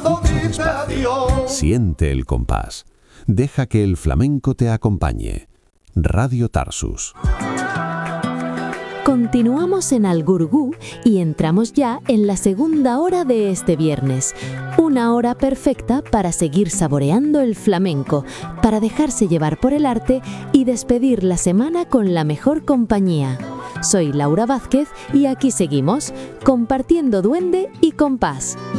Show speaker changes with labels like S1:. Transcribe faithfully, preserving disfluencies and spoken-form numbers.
S1: abrazo dice adiós.
S2: Siente el compás. Deja que el flamenco te acompañe. Radio Tarsus.
S3: Continuamos en Algurgú y entramos ya en la segunda hora de este viernes. Una hora perfecta para seguir saboreando el flamenco, para dejarse llevar por el arte y despedir la semana con la mejor compañía. Soy Laura Vázquez y aquí seguimos, compartiendo duende y compás.